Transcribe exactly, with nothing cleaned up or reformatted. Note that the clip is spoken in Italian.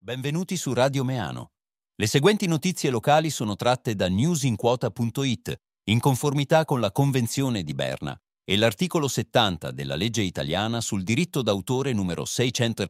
Benvenuti su Radio Meano. Le seguenti notizie locali sono tratte da newsinquota punto it, in conformità con la Convenzione di Berna e l'articolo settanta della legge italiana sul diritto d'autore numero seicento.